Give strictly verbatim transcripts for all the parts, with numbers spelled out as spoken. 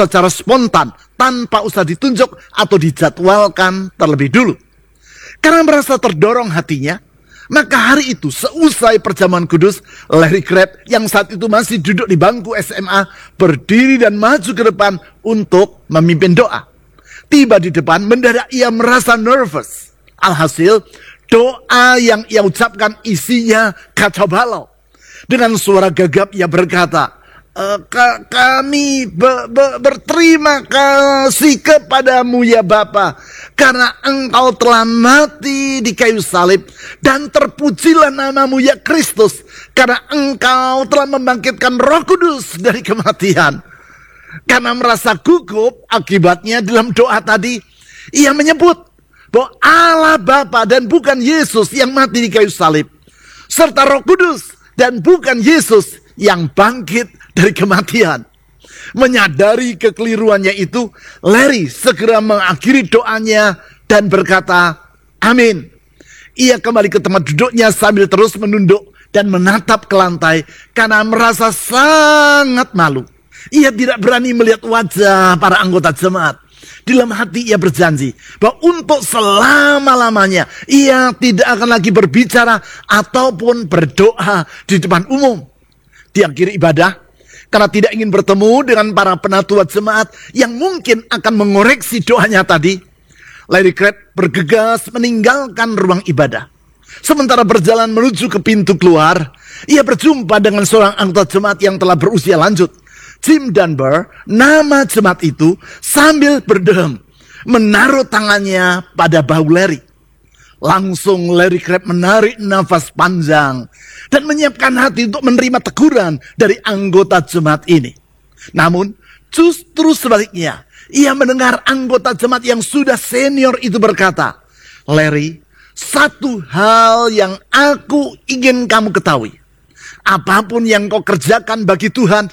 secara spontan, tanpa usah ditunjuk atau dijadwalkan terlebih dulu. Karena merasa terdorong hatinya, maka hari itu seusai perjamuan kudus, Larry Crabb yang saat itu masih duduk di bangku S M A berdiri dan maju ke depan untuk memimpin doa. Tiba di depan, mendadak ia merasa nervous. Alhasil, doa yang ia ucapkan isinya kacau balau. Dengan suara gagap ia berkata, e, kami be, be, berterima kasih kepadamu ya Bapa, karena engkau telah mati di kayu salib, dan terpujilah namamu ya Kristus, karena engkau telah membangkitkan Roh Kudus dari kematian. Karena merasa gugup akibatnya dalam doa tadi, ia menyebut bahwa Allah Bapa dan bukan Yesus yang mati di kayu salib, serta Roh Kudus dan bukan Yesus yang bangkit dari kematian. Menyadari kekeliruannya itu, Larry segera mengakhiri doanya dan berkata, amin. Ia kembali ke tempat duduknya sambil terus menunduk dan menatap ke lantai karena merasa sangat malu. Ia tidak berani melihat wajah para anggota jemaat. Di dalam hati ia berjanji bahwa untuk selama-lamanya ia tidak akan lagi berbicara ataupun berdoa di depan umum. Di akhir ibadah, karena tidak ingin bertemu dengan para penatua jemaat yang mungkin akan mengoreksi doanya tadi, Larry Crabb bergegas meninggalkan ruang ibadah. Sementara berjalan menuju ke pintu keluar, ia berjumpa dengan seorang anggota jemaat yang telah berusia lanjut, Jim Dunbar, nama jemaat itu, sambil berdehem menaruh tangannya pada bahu Larry. Langsung Larry Crabb menarik nafas panjang dan menyiapkan hati untuk menerima teguran dari anggota jemaat ini. Namun justru sebaliknya, ia mendengar anggota jemaat yang sudah senior itu berkata, Larry, satu hal yang aku ingin kamu ketahui, apapun yang kau kerjakan bagi Tuhan,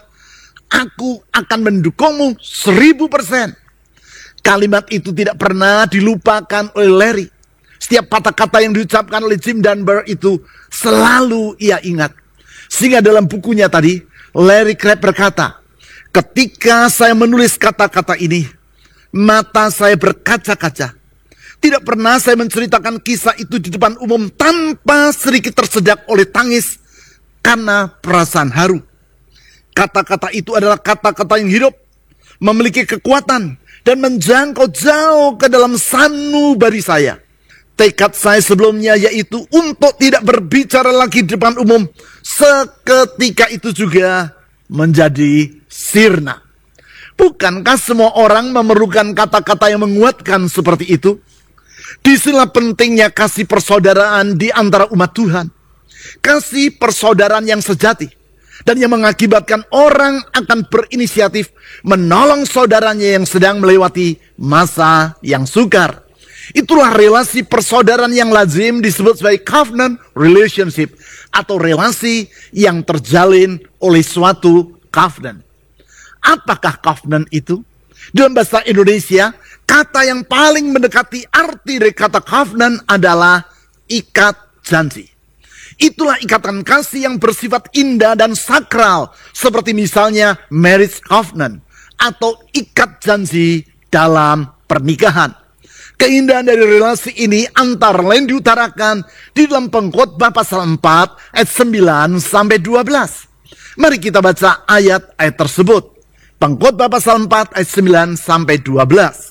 aku akan mendukungmu seribu persen. Kalimat itu tidak pernah dilupakan oleh Larry. Setiap kata-kata yang diucapkan oleh Jim Dunbar itu selalu ia ingat. Sehingga dalam bukunya tadi, Larry Crabb berkata, ketika saya menulis kata-kata ini, mata saya berkaca-kaca. Tidak pernah saya menceritakan kisah itu di depan umum tanpa sedikit tersedak oleh tangis karena perasaan haru. Kata-kata itu adalah kata-kata yang hidup, memiliki kekuatan, dan menjangkau jauh ke dalam sanubari saya. Tekad saya sebelumnya yaitu untuk tidak berbicara lagi di depan umum, seketika itu juga menjadi sirna. Bukankah semua orang memerlukan kata-kata yang menguatkan seperti itu? Disinilah pentingnya kasih persaudaraan di antara umat Tuhan. Kasih persaudaraan yang sejati, dan yang mengakibatkan orang akan berinisiatif menolong saudaranya yang sedang melewati masa yang sukar. Itulah relasi persaudaraan yang lazim disebut sebagai covenant relationship, atau relasi yang terjalin oleh suatu covenant. Apakah covenant itu? Dalam bahasa Indonesia, kata yang paling mendekati arti dari kata covenant adalah ikat janji. Itulah ikatan kasih yang bersifat indah dan sakral, seperti misalnya marriage covenant atau ikat janji dalam pernikahan. Keindahan dari relasi ini antara lain diutarakan di dalam Pengkhotbah pasal empat ayat sembilan sampai dua belas. Mari kita baca ayat-ayat tersebut. Pengkhotbah pasal empat ayat sembilan sampai dua belas.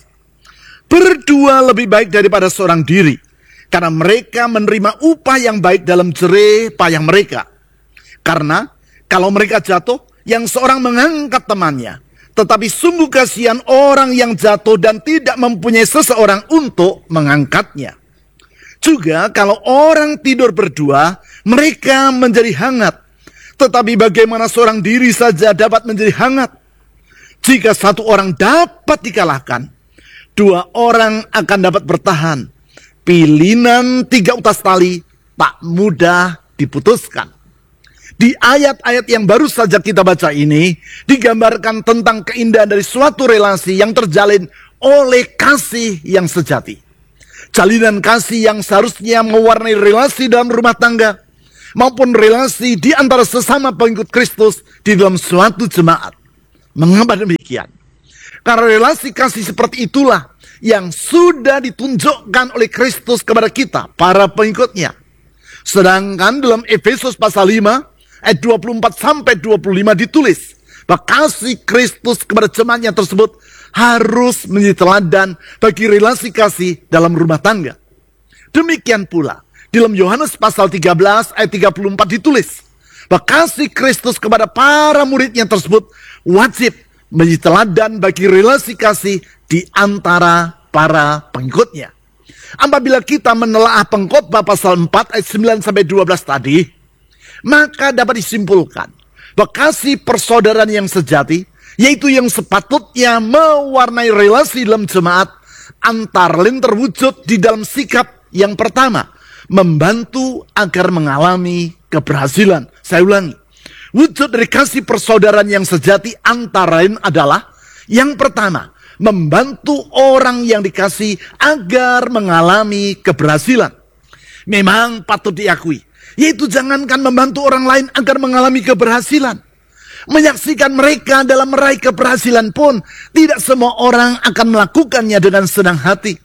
Berdua lebih baik daripada seorang diri, karena mereka menerima upah yang baik dalam jerih payah mereka. Karena kalau mereka jatuh, yang seorang mengangkat temannya. Tetapi sungguh kasihan orang yang jatuh dan tidak mempunyai seseorang untuk mengangkatnya. Juga kalau orang tidur berdua, mereka menjadi hangat. Tetapi bagaimana seorang diri saja dapat menjadi hangat? Jika satu orang dapat dikalahkan, dua orang akan dapat bertahan. Pilinan tiga utas tali tak mudah diputuskan. Di ayat-ayat yang baru saja kita baca ini, digambarkan tentang keindahan dari suatu relasi yang terjalin oleh kasih yang sejati. Jalinan kasih yang seharusnya mewarnai relasi dalam rumah tangga, maupun relasi di antara sesama pengikut Kristus di dalam suatu jemaat. Mengapa demikian? Karena relasi kasih seperti itulah yang sudah ditunjukkan oleh Kristus kepada kita, para pengikutnya. Sedangkan dalam Efesus pasal lima, ayat dua puluh empat sampai dua puluh lima ditulis, bahwa kasih Kristus kepada jemaatnya tersebut harus menjadi teladan bagi relasi kasih dalam rumah tangga. Demikian pula, dalam Yohanes pasal tiga belas, ayat tiga puluh empat ditulis, bahwa kasih Kristus kepada para muridnya tersebut wajib menjadi teladan bagi relasi kasih di antara para pengikutnya. Apabila kita menelaah pengkhotbah pasal empat ayat sembilan sampai dua belas tadi, maka dapat disimpulkan bahwa kasih persaudaraan yang sejati, yaitu yang sepatutnya mewarnai relasi dalam jemaat, antara lain terwujud di dalam sikap yang pertama, membantu agar mengalami keberhasilan. Saya ulangi. Wujud dari kasih persaudaraan yang sejati antara lain adalah, yang pertama, membantu orang yang dikasih agar mengalami keberhasilan. Memang patut diakui, yaitu jangankan membantu orang lain agar mengalami keberhasilan, menyaksikan mereka dalam meraih keberhasilan pun tidak semua orang akan melakukannya dengan senang hati.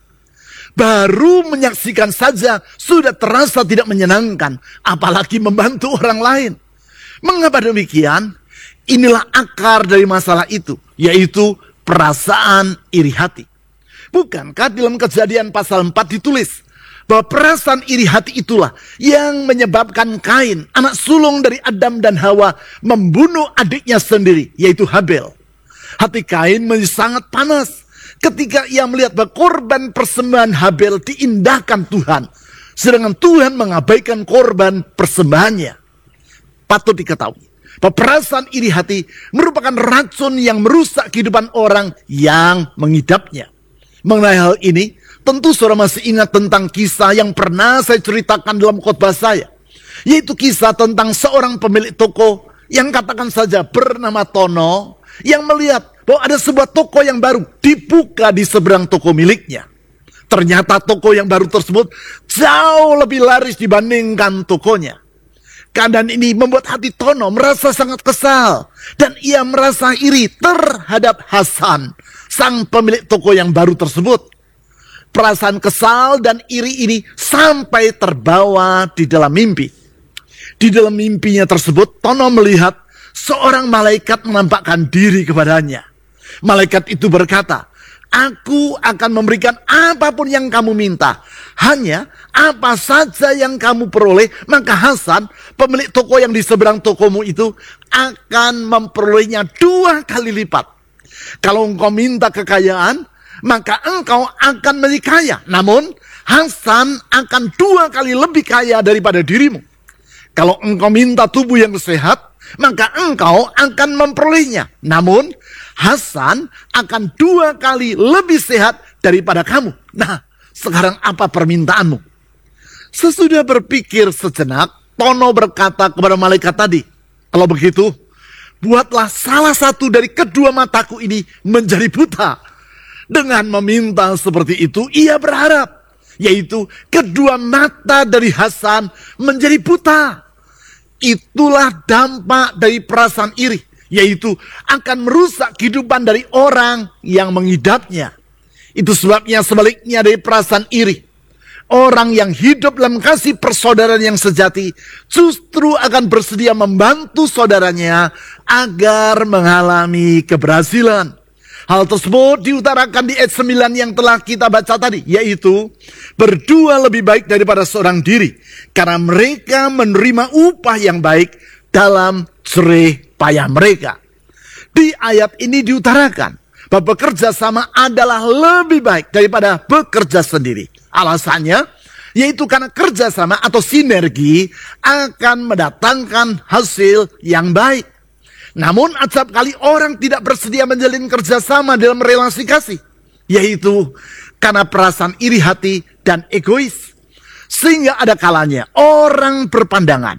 Baru menyaksikan saja sudah terasa tidak menyenangkan, apalagi membantu orang lain. Mengapa demikian? Inilah akar dari masalah itu, yaitu perasaan iri hati. Bukankah dalam Kejadian pasal empat ditulis bahwa perasaan iri hati itulah yang menyebabkan Kain, anak sulung dari Adam dan Hawa, membunuh adiknya sendiri, yaitu Habel. Hati Kain menjadi sangat panas ketika ia melihat bahwa korban persembahan Habel diindahkan Tuhan, sedangkan Tuhan mengabaikan korban persembahannya. Patut diketahui bahwa perasaan iri hati merupakan racun yang merusak kehidupan orang yang mengidapnya. Mengenai hal ini, tentu saudara masih ingat tentang kisah yang pernah saya ceritakan dalam khotbah saya, yaitu kisah tentang seorang pemilik toko yang katakan saja bernama Tono, yang melihat bahwa ada sebuah toko yang baru dibuka di seberang toko miliknya. Ternyata toko yang baru tersebut jauh lebih laris dibandingkan tokonya. Keadaan ini membuat hati Tono merasa sangat kesal, dan ia merasa iri terhadap Hasan, sang pemilik toko yang baru tersebut. Perasaan kesal dan iri ini sampai terbawa di dalam mimpi. Di dalam mimpinya tersebut, Tono melihat seorang malaikat menampakkan diri kepadanya. Malaikat itu berkata, "Aku akan memberikan apapun yang kamu minta. Hanya apa saja yang kamu peroleh, maka Hasan, pemilik toko yang di seberang tokomu itu, akan memperolehnya dua kali lipat. Kalau engkau minta kekayaan, maka engkau akan menjadi kaya. Namun Hasan akan dua kali lebih kaya daripada dirimu. Kalau engkau minta tubuh yang sehat, maka engkau akan memperolehnya. Namun Hasan akan dua kali lebih sehat daripada kamu. Nah, sekarang apa permintaanmu?" Sesudah berpikir sejenak, Tono berkata kepada malaikat tadi, "Kalau begitu, buatlah salah satu dari kedua mataku ini menjadi buta." Dengan meminta seperti itu, ia berharap, yaitu kedua mata dari Hasan menjadi buta. Itulah dampak dari perasaan iri, yaitu akan merusak kehidupan dari orang yang mengidapnya. Itu sebabnya sebaliknya dari perasaan iri, orang yang hidup dalam kasih persaudaraan yang sejati justru akan bersedia membantu saudaranya agar mengalami keberhasilan. Hal tersebut diutarakan di ayat sembilan yang telah kita baca tadi, yaitu berdua lebih baik daripada seorang diri, karena mereka menerima upah yang baik dalam jerih payah mereka. Di ayat ini diutarakan bahwa bekerja sama adalah lebih baik daripada bekerja sendiri. Alasannya, yaitu karena kerjasama atau sinergi akan mendatangkan hasil yang baik. Namun acap kali orang tidak bersedia menjalin kerjasama dalam relasi kasih, yaitu karena perasaan iri hati dan egois. Sehingga ada kalanya orang berpandangan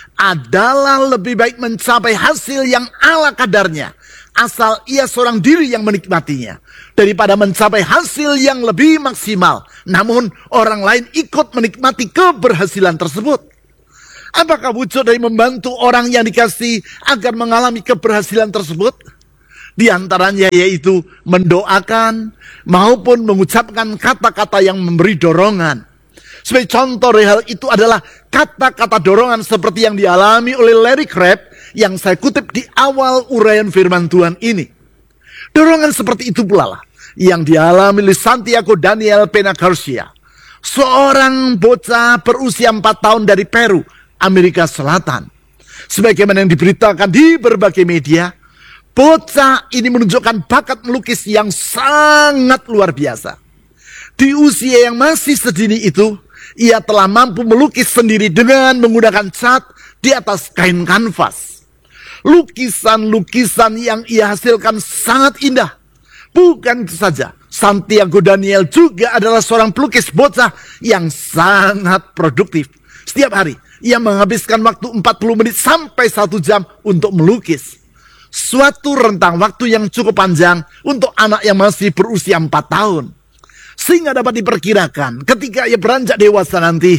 adalah lebih baik mencapai hasil yang ala kadarnya, asal ia seorang diri yang menikmatinya, daripada mencapai hasil yang lebih maksimal, namun orang lain ikut menikmati keberhasilan tersebut. Apakah wujud dari membantu orang yang dikasih agar mengalami keberhasilan tersebut? Di antaranya yaitu mendoakan maupun mengucapkan kata-kata yang memberi dorongan. Sebagai contoh dari hal itu adalah kata-kata dorongan seperti yang dialami oleh Larry Crabb yang saya kutip di awal uraian firman Tuhan ini. Dorongan seperti itu pula lah yang dialami oleh Santiago Daniel Pena Garcia, seorang bocah berusia empat tahun dari Peru, Amerika Selatan. Sebagaimana yang diberitakan di berbagai media, bocah ini menunjukkan bakat melukis yang sangat luar biasa. Di usia yang masih sedini itu, ia telah mampu melukis sendiri dengan menggunakan cat di atas kain kanvas. Lukisan-lukisan yang ia hasilkan sangat indah. Bukan itu saja, Santiago Daniel juga adalah seorang pelukis bocah yang sangat produktif. Setiap hari, ia menghabiskan waktu empat puluh menit sampai satu jam untuk melukis. Suatu rentang waktu yang cukup panjang untuk anak yang masih berusia empat tahun. Sehingga dapat diperkirakan ketika ia beranjak dewasa nanti,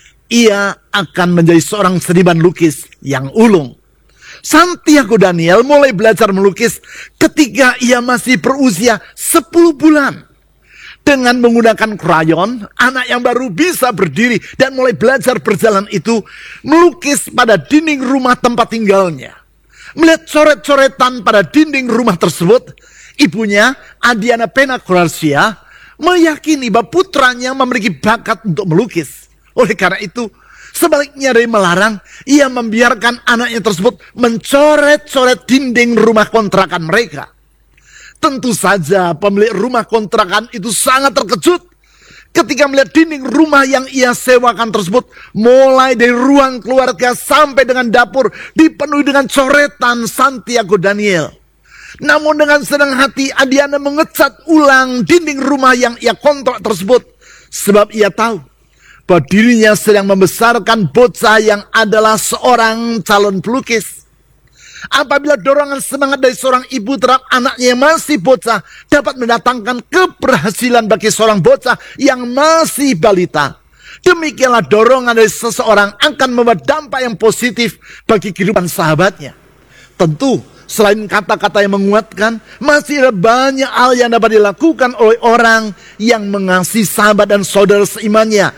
ia akan menjadi seorang seniman lukis yang ulung. Santiago Daniel mulai belajar melukis ketika ia masih berusia sepuluh bulan. Dengan menggunakan krayon, anak yang baru bisa berdiri dan mulai belajar berjalan itu melukis pada dinding rumah tempat tinggalnya. Melihat coret-coretan pada dinding rumah tersebut, ibunya, Adriana Pena Garcia, meyakini bahwa putranya memiliki bakat untuk melukis. Oleh karena itu, sebaliknya dari melarang, ia membiarkan anaknya tersebut mencoret-coret dinding rumah kontrakan mereka. Tentu saja pemilik rumah kontrakan itu sangat terkejut ketika melihat dinding rumah yang ia sewakan tersebut, mulai dari ruang keluarga sampai dengan dapur, dipenuhi dengan coretan Santiago Daniel. Namun dengan senang hati, Adriana mengecat ulang dinding rumah yang ia kontrak tersebut, sebab ia tahu bahwa dirinya sedang membesarkan bocah yang adalah seorang calon pelukis. Apabila dorongan semangat dari seorang ibu terhadap anaknya yang masih bocah dapat mendatangkan keberhasilan bagi seorang bocah yang masih balita, demikianlah dorongan dari seseorang akan membuat dampak yang positif bagi kehidupan sahabatnya. Tentu, selain kata-kata yang menguatkan, masih ada banyak hal yang dapat dilakukan oleh orang yang mengasihi sahabat dan saudara seimannya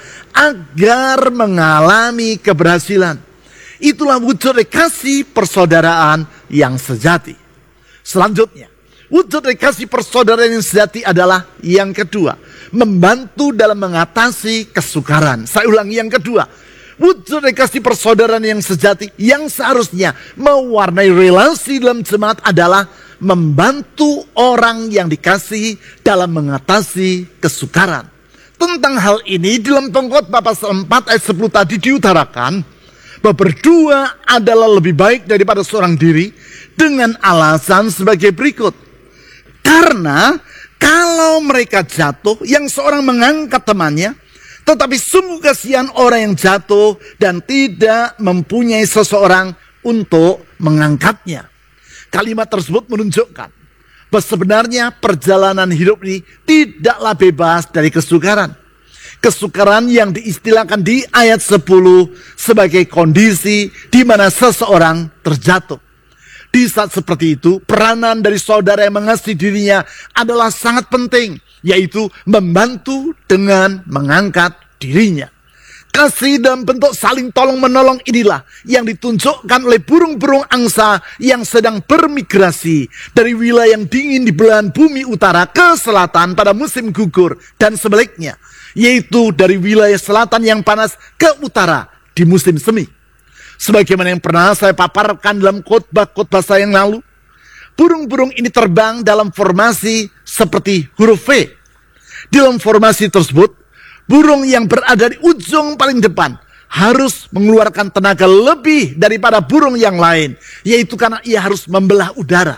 agar mengalami keberhasilan. Itulah wujud dari kasih persaudaraan yang sejati. Selanjutnya, wujud dari kasih persaudaraan yang sejati adalah yang kedua, membantu dalam mengatasi kesukaran. Saya ulangi, yang kedua, wujud dari kasih persaudaraan yang sejati yang seharusnya mewarnai relasi dalam jemaat adalah membantu orang yang dikasihi dalam mengatasi kesukaran. Tentang hal ini dalam Pengkhotbah pasal empat ayat sepuluh tadi diutarakan bahwa berdua adalah lebih baik daripada seorang diri, dengan alasan sebagai berikut. Karena kalau mereka jatuh, yang seorang mengangkat temannya, tetapi sungguh kasihan orang yang jatuh dan tidak mempunyai seseorang untuk mengangkatnya. Kalimat tersebut menunjukkan bahwa sebenarnya perjalanan hidup ini tidaklah bebas dari kesukaran. Kesukaran yang diistilahkan di ayat sepuluh sebagai kondisi di mana seseorang terjatuh. Di saat seperti itu, peranan dari saudara yang mengasihi dirinya adalah sangat penting, yaitu membantu dengan mengangkat dirinya. Kasih dalam bentuk saling tolong-menolong inilah yang ditunjukkan oleh burung-burung angsa yang sedang bermigrasi dari wilayah yang dingin di belahan bumi utara ke selatan pada musim gugur dan sebaliknya, yaitu dari wilayah selatan yang panas ke utara di musim semi. Sebagaimana yang pernah saya paparkan dalam khotbah-khotbah saya yang lalu, burung-burung ini terbang dalam formasi seperti huruf V. Dalam formasi tersebut, burung yang berada di ujung paling depan harus mengeluarkan tenaga lebih daripada burung yang lain, yaitu karena ia harus membelah udara.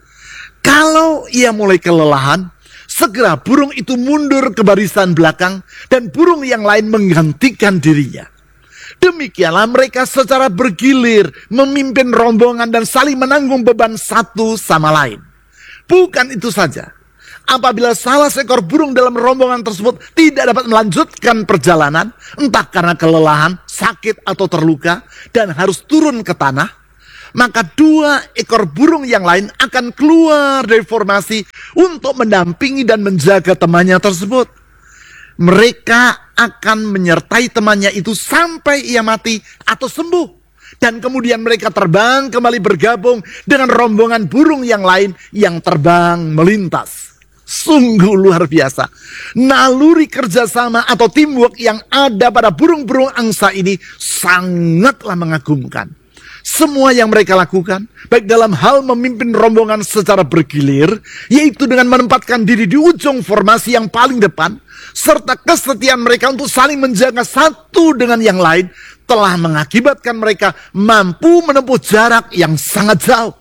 Kalau ia mulai kelelahan, segera burung itu mundur ke barisan belakang dan burung yang lain menggantikan dirinya. Demikianlah mereka secara bergilir memimpin rombongan dan saling menanggung beban satu sama lain. Bukan itu saja, apabila salah seekor burung dalam rombongan tersebut tidak dapat melanjutkan perjalanan, entah karena kelelahan, sakit atau terluka, dan harus turun ke tanah, maka dua ekor burung yang lain akan keluar dari formasi untuk mendampingi dan menjaga temannya tersebut. Mereka akan menyertai temannya itu sampai ia mati atau sembuh. Dan kemudian mereka terbang kembali bergabung dengan rombongan burung yang lain yang terbang melintas. Sungguh luar biasa. Naluri kerjasama atau teamwork yang ada pada burung-burung angsa ini sangatlah mengagumkan. Semua yang mereka lakukan, baik dalam hal memimpin rombongan secara bergilir, yaitu dengan menempatkan diri di ujung formasi yang paling depan, serta kesetiaan mereka untuk saling menjaga satu dengan yang lain, telah mengakibatkan mereka mampu menempuh jarak yang sangat jauh.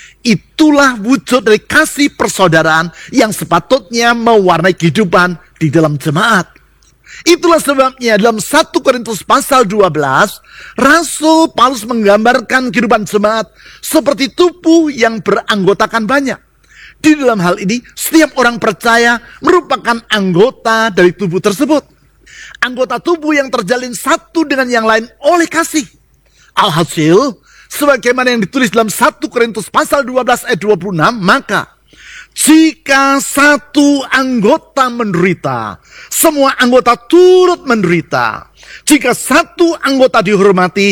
Itulah wujud dari kasih persaudaraan yang sepatutnya mewarnai kehidupan di dalam jemaat. Itulah sebabnya dalam satu Korintus pasal dua belas, Rasul Paulus menggambarkan kehidupan jemaat seperti tubuh yang beranggotakan banyak. Di dalam hal ini, setiap orang percaya merupakan anggota dari tubuh tersebut. Anggota tubuh yang terjalin satu dengan yang lain oleh kasih. Alhasil, sebagaimana yang ditulis dalam satu Korintus pasal dua belas ayat dua puluh enam, maka jika satu anggota menderita, semua anggota turut menderita. Jika satu anggota dihormati,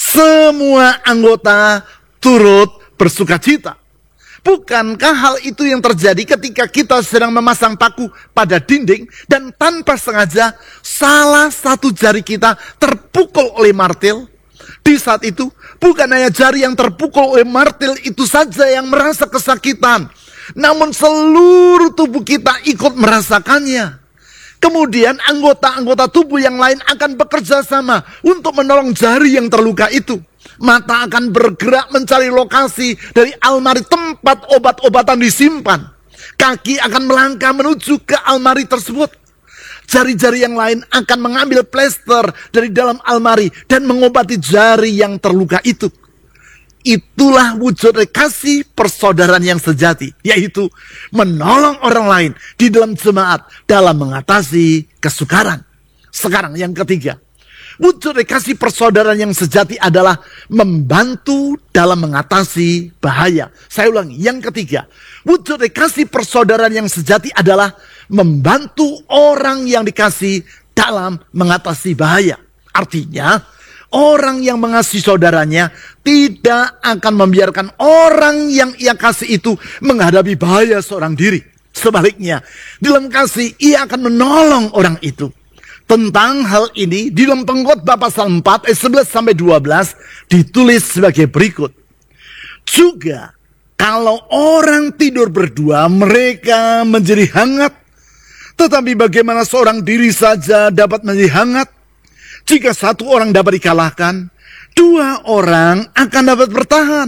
semua anggota turut bersukacita. Bukankah hal itu yang terjadi ketika kita sedang memasang paku pada dinding dan tanpa sengaja salah satu jari kita terpukul oleh martil? Di saat itu, bukan hanya jari yang terpukul oleh martil itu saja yang merasa kesakitan, namun seluruh tubuh kita ikut merasakannya. Kemudian anggota-anggota tubuh yang lain akan bekerja sama untuk menolong jari yang terluka itu. Mata akan bergerak mencari lokasi dari almari tempat obat-obatan disimpan. Kaki akan melangkah menuju ke almari tersebut. Jari-jari yang lain akan mengambil plester dari dalam almari dan mengobati jari yang terluka itu. Itulah wujud kasih persaudaraan yang sejati, yaitu menolong orang lain di dalam jemaat dalam mengatasi kesukaran. Sekarang yang ketiga, wujud kasih persaudaraan yang sejati adalah membantu dalam mengatasi bahaya. Saya ulangi, yang ketiga, wujud kasih persaudaraan yang sejati adalah membantu orang yang dikasih dalam mengatasi bahaya. Artinya, orang yang mengasihi saudaranya tidak akan membiarkan orang yang ia kasih itu menghadapi bahaya seorang diri. Sebaliknya, dalam kasih ia akan menolong orang itu. Tentang hal ini, di dalam Pengkhotbah pasal empat ayat sebelas sampai dua belas ditulis sebagai berikut. Juga, kalau orang tidur berdua, mereka menjadi hangat. Tetapi bagaimana seorang diri saja dapat menjadi hangat? Jika satu orang dapat dikalahkan, dua orang akan dapat bertahan.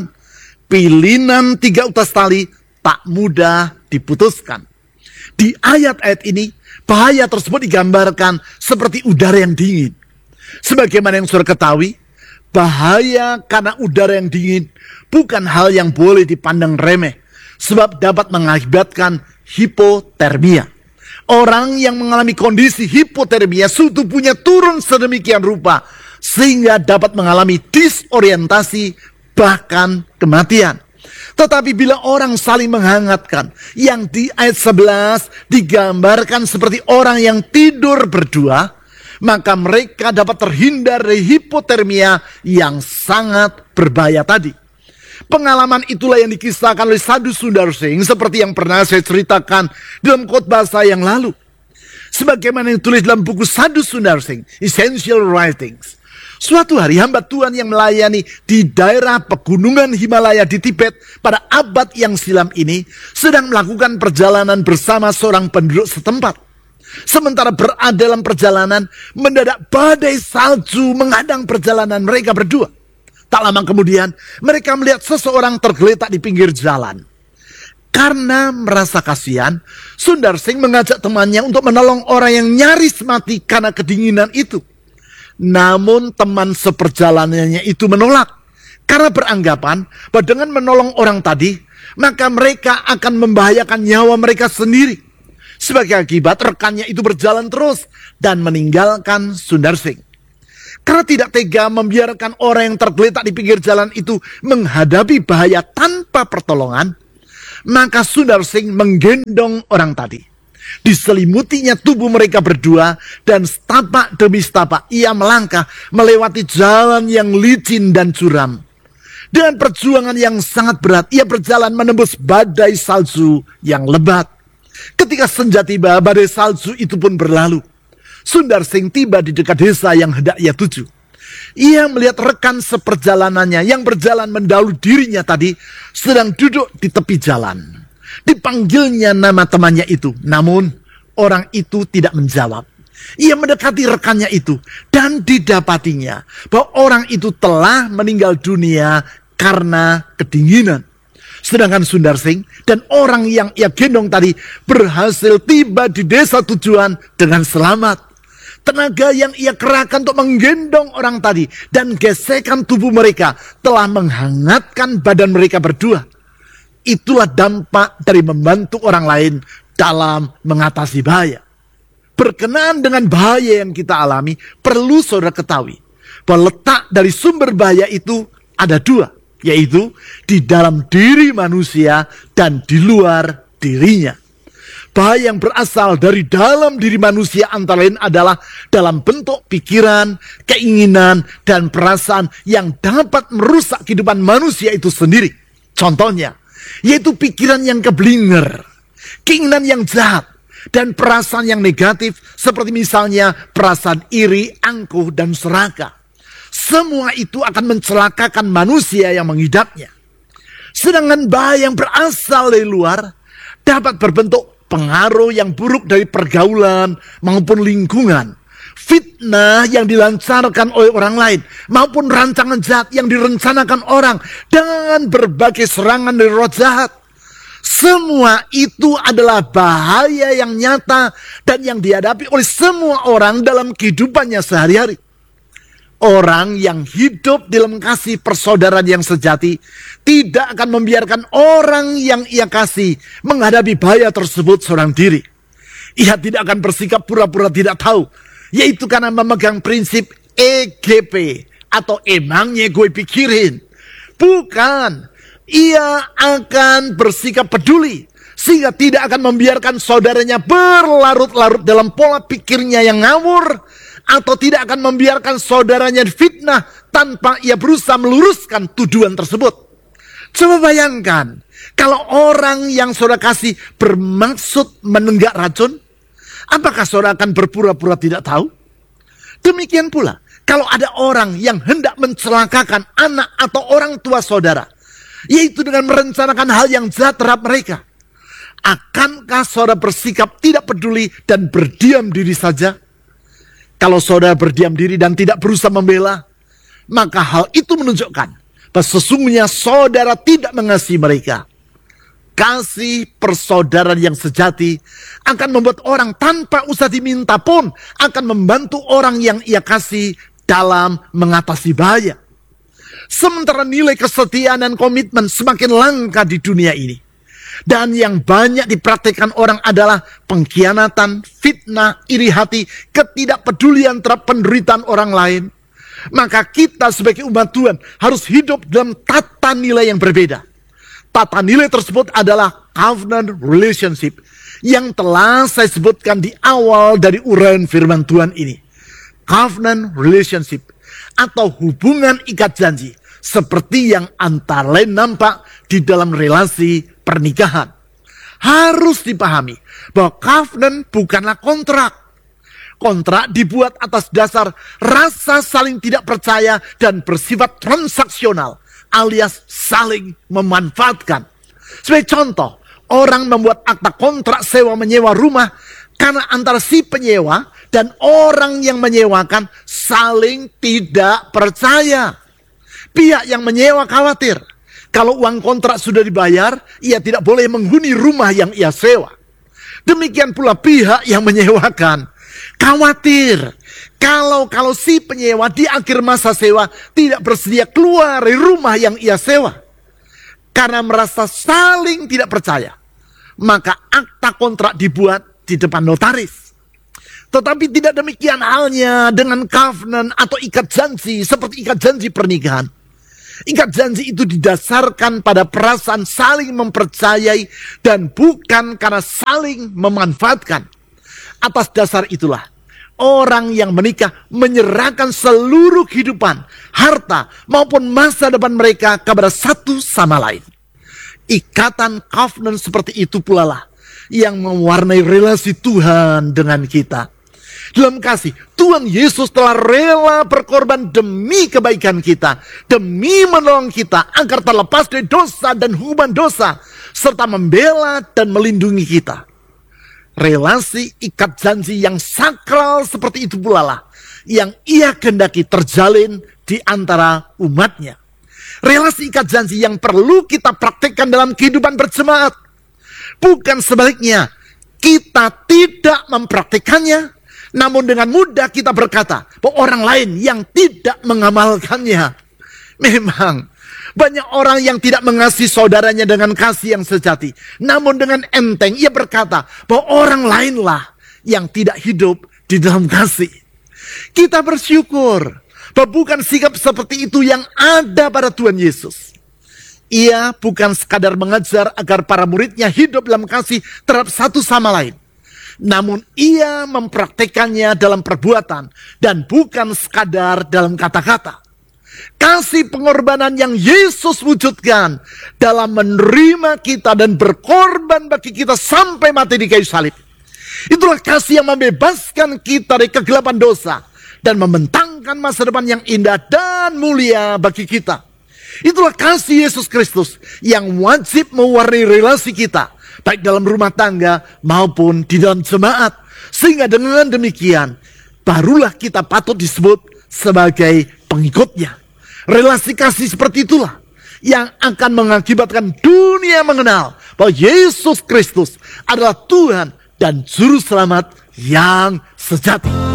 Pilihan tiga utas tali tak mudah diputuskan. Di ayat-ayat ini, bahaya tersebut digambarkan seperti udara yang dingin. Sebagaimana yang saudara ketahui, bahaya karena udara yang dingin bukan hal yang boleh dipandang remeh, sebab dapat mengakibatkan hipotermia. Orang yang mengalami kondisi hipotermia, suhu tubuhnya turun sedemikian rupa sehingga dapat mengalami disorientasi bahkan kematian. Tetapi bila orang saling menghangatkan, yang di ayat sebelas digambarkan seperti orang yang tidur berdua, maka mereka dapat terhindar dari hipotermia yang sangat berbahaya tadi. Pengalaman itulah yang dikisahkan oleh Sadhu Sundar Singh seperti yang pernah saya ceritakan dalam khotbah saya yang lalu. Sebagaimana yang ditulis dalam buku Sadhu Sundar Singh, Essential Writings. Suatu hari hamba Tuhan yang melayani di daerah pegunungan Himalaya di Tibet pada abad yang silam ini sedang melakukan perjalanan bersama seorang penduduk setempat. Sementara berada dalam perjalanan, mendadak badai salju menghadang perjalanan mereka berdua. Tak lama kemudian, mereka melihat seseorang tergeletak di pinggir jalan. Karena merasa kasihan, Sundar Singh mengajak temannya untuk menolong orang yang nyaris mati karena kedinginan itu. Namun teman seperjalanannya itu menolak. Karena beranggapan bahwa dengan menolong orang tadi, maka mereka akan membahayakan nyawa mereka sendiri. Sebagai akibat, rekannya itu berjalan terus dan meninggalkan Sundar Singh. Karena tidak tega membiarkan orang yang tergeletak di pinggir jalan itu menghadapi bahaya tanpa pertolongan, maka Sundar Singh menggendong orang tadi. Diselimutinya tubuh mereka berdua, dan setapak demi setapak ia melangkah melewati jalan yang licin dan curam. Dengan perjuangan yang sangat berat, ia berjalan menembus badai salju yang lebat. Ketika senja tiba, badai salju itu pun berlalu. Sundar Singh tiba di dekat desa yang hendak ia tuju. Ia melihat rekan seperjalanannya yang berjalan mendahului dirinya tadi sedang duduk di tepi jalan. Dipanggilnya nama temannya itu, namun orang itu tidak menjawab. Ia mendekati rekannya itu dan didapatinya bahwa orang itu telah meninggal dunia karena kedinginan. Sedangkan Sundar Singh dan orang yang ia gendong tadi berhasil tiba di desa tujuan dengan selamat. Tenaga yang ia kerahkan untuk menggendong orang tadi dan gesekan tubuh mereka telah menghangatkan badan mereka berdua. Itulah dampak dari membantu orang lain dalam mengatasi bahaya. Berkenaan dengan bahaya yang kita alami, perlu saudara ketahui bahwa letak dari sumber bahaya itu ada dua, yaitu di dalam diri manusia dan di luar dirinya. Bahaya yang berasal dari dalam diri manusia antara lain adalah dalam bentuk pikiran, keinginan, dan perasaan yang dapat merusak kehidupan manusia itu sendiri. Contohnya, yaitu pikiran yang keblinger, keinginan yang jahat, dan perasaan yang negatif seperti misalnya perasaan iri, angkuh, dan serakah. Semua itu akan mencelakakan manusia yang mengidapnya. Sedangkan bahaya yang berasal dari luar dapat berbentuk pengaruh yang buruk dari pergaulan maupun lingkungan, fitnah yang dilancarkan oleh orang lain, maupun rancangan jahat yang direncanakan orang dengan berbagai serangan dari roh jahat. Semua itu adalah bahaya yang nyata dan yang dihadapi oleh semua orang dalam kehidupannya sehari-hari. Orang yang hidup dalam kasih persaudaraan yang sejati tidak akan membiarkan orang yang ia kasih menghadapi bahaya tersebut seorang diri. Ia tidak akan bersikap pura-pura tidak tahu, yaitu karena memegang prinsip E G P atau emangnya gue pikirin. Bukan, ia akan bersikap peduli sehingga tidak akan membiarkan saudaranya berlarut-larut dalam pola pikirnya yang ngawur, atau tidak akan membiarkan saudaranya difitnah tanpa ia berusaha meluruskan tuduhan tersebut. Coba bayangkan, kalau orang yang saudara kasih bermaksud menenggak racun, apakah saudara akan berpura-pura tidak tahu? Demikian pula, kalau ada orang yang hendak mencelakakan anak atau orang tua saudara, yaitu dengan merencanakan hal yang jahat terhadap mereka, akankah saudara bersikap tidak peduli dan berdiam diri saja? Kalau saudara berdiam diri dan tidak berusaha membela, maka hal itu menunjukkan bahwa sesungguhnya saudara tidak mengasihi mereka. Kasih persaudaraan yang sejati akan membuat orang tanpa usah diminta pun akan membantu orang yang ia kasih dalam mengatasi bahaya. Sementara nilai kesetiaan dan komitmen semakin langka di dunia ini. Dan yang banyak dipraktikkan orang adalah pengkhianatan, fitnah, iri hati, ketidakpedulian terhadap penderitaan orang lain. Maka kita sebagai umat Tuhan harus hidup dalam tata nilai yang berbeda. Tata nilai tersebut adalah covenant relationship yang telah saya sebutkan di awal dari uraian firman Tuhan ini. Covenant relationship atau hubungan ikat janji seperti yang antara lain nampak di dalam relasi pernikahan. Harus dipahami bahwa covenant bukanlah kontrak. Kontrak dibuat atas dasar rasa saling tidak percaya dan bersifat transaksional alias saling memanfaatkan. Sebagai contoh, orang membuat akta kontrak sewa menyewa rumah karena antara si penyewa dan orang yang menyewakan saling tidak percaya. Pihak yang menyewa khawatir kalau uang kontrak sudah dibayar, ia tidak boleh menghuni rumah yang ia sewa. Demikian pula pihak yang menyewakan khawatir kalau kalau si penyewa di akhir masa sewa tidak bersedia keluar dari rumah yang ia sewa. Karena merasa saling tidak percaya, maka akta kontrak dibuat di depan notaris. Tetapi tidak demikian halnya dengan covenant atau ikat janji seperti ikat janji pernikahan. Ikat janji itu didasarkan pada perasaan saling mempercayai dan bukan karena saling memanfaatkan. Atas dasar itulah orang yang menikah menyerahkan seluruh kehidupan, harta maupun masa depan mereka kepada satu sama lain. Ikatan covenant seperti itu pula lah yang mewarnai relasi Tuhan dengan kita. Dalam kasih, Tuhan Yesus telah rela berkorban demi kebaikan kita, demi menolong kita agar terlepas dari dosa dan hukuman dosa, serta membela dan melindungi kita. Relasi ikat janji yang sakral seperti itu pula lah yang ia kehendaki terjalin di antara umatnya. Relasi ikat janji yang perlu kita praktikkan dalam kehidupan berjemaat. Bukan sebaliknya, kita tidak mempraktikannya, namun dengan mudah kita berkata bahwa orang lain yang tidak mengamalkannya. Memang banyak orang yang tidak mengasihi saudaranya dengan kasih yang sejati. Namun dengan enteng ia berkata bahwa orang lainlah yang tidak hidup di dalam kasih. Kita bersyukur bahwa bukan sikap seperti itu yang ada pada Tuhan Yesus. Ia bukan sekadar mengajar agar para muridnya hidup dalam kasih terhadap satu sama lain. Namun ia mempraktekannya dalam perbuatan dan bukan sekadar dalam kata-kata. Kasih pengorbanan yang Yesus wujudkan dalam menerima kita dan berkorban bagi kita sampai mati di kayu salib. Itulah kasih yang membebaskan kita dari kegelapan dosa dan membentangkan masa depan yang indah dan mulia bagi kita. Itulah kasih Yesus Kristus yang wajib mewarnai relasi kita, baik dalam rumah tangga maupun di dalam jemaat. Sehingga dengan demikian, barulah kita patut disebut sebagai pengikutnya. Relasi kasih seperti itulah yang akan mengakibatkan dunia mengenal bahwa Yesus Kristus adalah Tuhan dan Juru Selamat yang sejati.